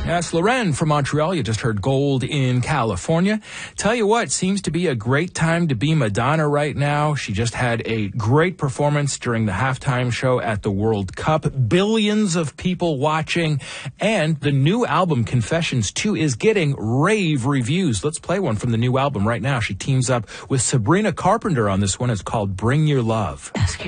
That's Loren from Montreal. You just heard Gold in California. Tell you what, seems to be a great time to be Madonna right now. She just had a great performance during the halftime show at the World Cup. Billions of people watching. And the new album, Confessions 2, is getting rave reviews. Let's play one from the new album right now. She teams up with Sabrina Carpenter on this one. It's called Bring Your Love. Ask